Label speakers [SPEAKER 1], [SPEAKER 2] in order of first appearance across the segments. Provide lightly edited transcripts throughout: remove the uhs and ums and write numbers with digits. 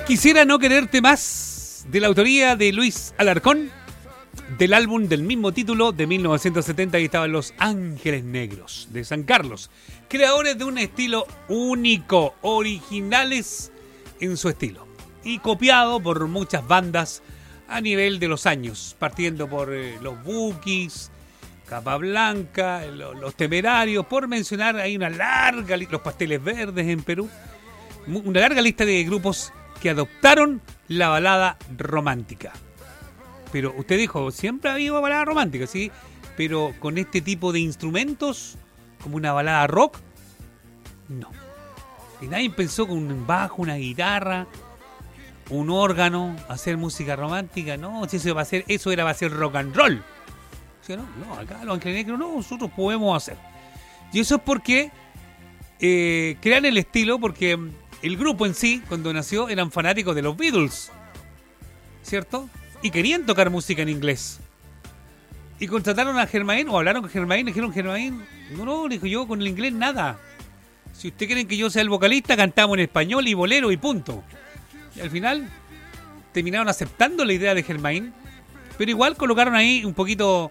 [SPEAKER 1] Quisiera no quererte más, de la autoría de Luis Alarcón, del álbum del mismo título de 1970, y estaban Los Ángeles Negros de San Carlos, creadores de un estilo único, originales en su estilo y copiado por muchas bandas a nivel de los años, partiendo por los Bukis, Capa Blanca, los Temerarios, por mencionar ahí una larga lista, los Pasteles Verdes en Perú, una larga lista de grupos que adoptaron la balada romántica. Pero usted dijo, siempre ha habido balada romántica, ¿sí? Pero con este tipo de instrumentos, como una balada rock, no. Y nadie pensó con un bajo, una guitarra, un órgano, hacer música romántica. No, si eso va a ser rock and roll. ¿Sí, no? No, acá Los Ángeles Negros no, nosotros podemos hacer. Y eso es porque crean el estilo, porque el grupo en sí, cuando nació, eran fanáticos de los Beatles, ¿cierto? Y querían tocar música en inglés. Y contrataron a Germain, o hablaron con Germain, y dijeron, Germain, no, dijo, yo con el inglés nada. Si ustedes quieren que yo sea el vocalista, cantamos en español y bolero y punto. Y al final terminaron aceptando la idea de Germain, pero igual colocaron ahí un poquito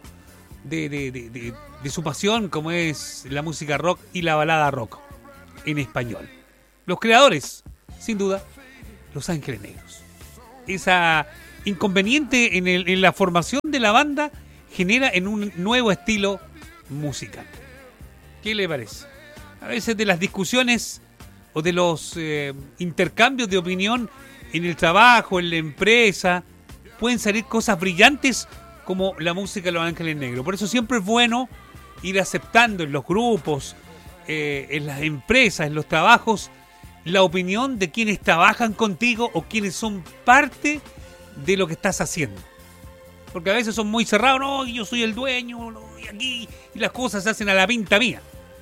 [SPEAKER 1] de su pasión, como es la música rock y la balada rock en español. Los creadores, sin duda, Los Ángeles Negros. Esa inconveniente en la formación de la banda genera en un nuevo estilo musical. ¿Qué le parece? A veces de las discusiones o de los intercambios de opinión en el trabajo, en la empresa, pueden salir cosas brillantes como la música de Los Ángeles Negros. Por eso siempre es bueno ir aceptando en los grupos, en las empresas, en los trabajos, la opinión de quienes trabajan contigo o quienes son parte de lo que estás haciendo. Porque a veces son muy cerrados, no, yo soy el dueño, no, y aquí, y las cosas se hacen a la pinta mía.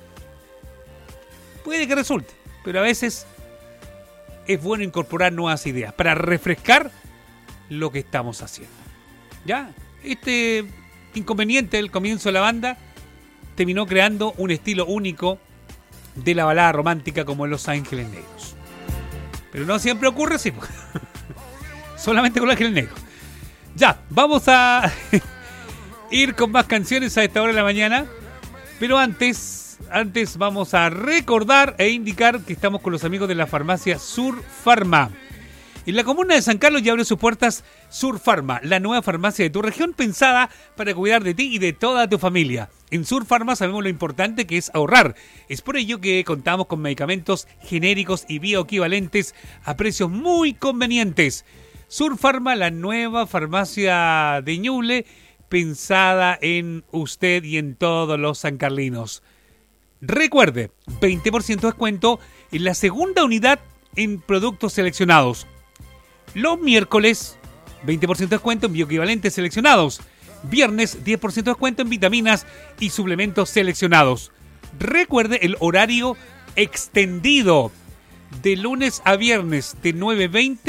[SPEAKER 1] Puede que resulte, pero a veces es bueno incorporar nuevas ideas para refrescar lo que estamos haciendo. ¿Ya? Este inconveniente del comienzo de la banda terminó creando un estilo único de la balada romántica como en Los Ángeles Negros. Pero no siempre ocurre así. Solamente con Los Ángeles Negros. Ya, vamos a ir con más canciones a esta hora de la mañana. Pero antes vamos a recordar e indicar que estamos con los amigos de la farmacia Sur Pharma. En la comuna de San Carlos ya abre sus puertas Sur Pharma, la nueva farmacia de tu región pensada para cuidar de ti y de toda tu familia. En Sur Pharma sabemos lo importante que es ahorrar. Es por ello que contamos con medicamentos genéricos y bioequivalentes a precios muy convenientes. Sur Pharma, la nueva farmacia de Ñuble, pensada en usted y en todos los sancarlinos. Recuerde, 20% de descuento en la segunda unidad en productos seleccionados. Los miércoles, 20% de descuento en bioequivalentes seleccionados. Viernes, 10% de descuento en vitaminas y suplementos seleccionados. Recuerde el horario extendido de lunes a viernes de 9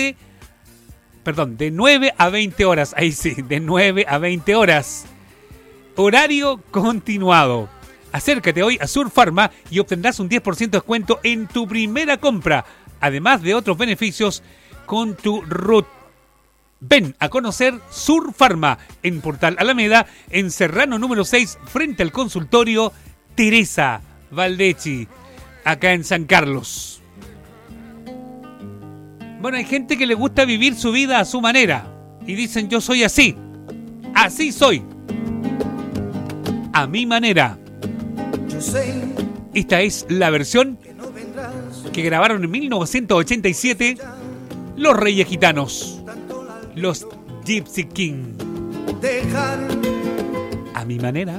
[SPEAKER 1] a 20 horas. Ahí sí, de 9 a 20 horas. Horario continuado. Acércate hoy a Sur Pharma y obtendrás un 10% de descuento en tu primera compra, además de otros beneficios con tu RUT. Ven a conocer Sur Pharma en Portal Alameda, en Serrano número 6, frente al consultorio Teresa Valdechi, acá en San Carlos. Bueno, hay gente que le gusta vivir su vida a su manera y dicen, yo soy así soy, a mi manera. Esta es la versión que grabaron en 1987 los Reyes Gitanos, los Gypsy King. A mi manera.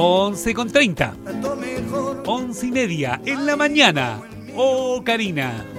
[SPEAKER 1] 11:30, 11:30 en la mañana. Oh, Karina.